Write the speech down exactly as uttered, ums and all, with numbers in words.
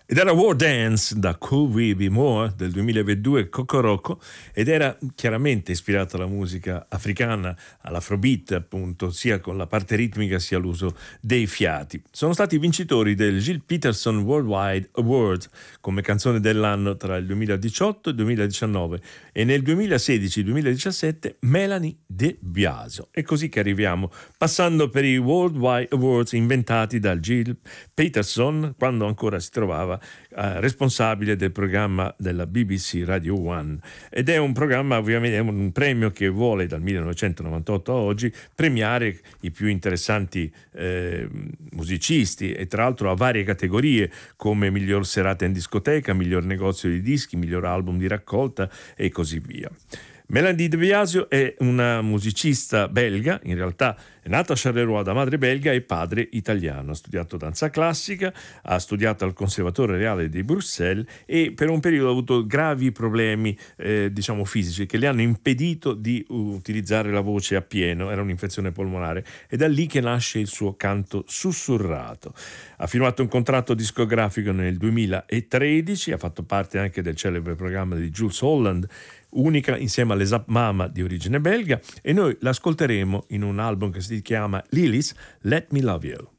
Ed era War Dance da Could We Be More del duemilaventidue, Kokoroko, ed era chiaramente ispirata alla musica africana, all'afrobeat appunto, sia con la parte ritmica sia l'uso dei fiati. Sono stati i vincitori del Gilles Peterson Worldwide Award come canzone dell'anno tra il duemiladiciotto e il duemiladiciannove e nel duemilasedici duemiladiciassette Melanie De Biasio. È così che arriviamo, passando per i Worldwide Awards inventati dal Gilles Peterson quando ancora si trovava Uh, responsabile del programma della B B C Radio One, ed è un programma, ovviamente, è un premio che vuole dal millenovecentonovantotto a oggi premiare i più interessanti eh, musicisti, e tra l'altro a varie categorie come miglior serata in discoteca, miglior negozio di dischi, miglior album di raccolta e così via. Melanie De Biasio è una musicista belga, in realtà è nata a Charleroi da madre belga e padre italiano. Ha studiato danza classica, ha studiato al Conservatorio Reale di Bruxelles e per un periodo ha avuto gravi problemi eh, diciamo fisici che le hanno impedito di utilizzare la voce appieno, era un'infezione polmonare, e da lì che nasce il suo canto sussurrato. Ha firmato un contratto discografico nel duemilatredici, ha fatto parte anche del celebre programma di Jools Holland, unica insieme alle Zap Mama di origine belga, e noi l'ascolteremo in un album che si chiama Lilies, Let Me Love You.